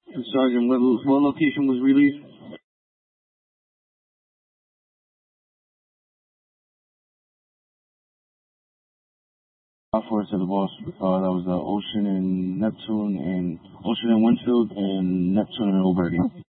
Sergeant, what location was released? Forward to the boss. That was Ocean and Neptune and Ocean and Winfield and Neptune and Oberty.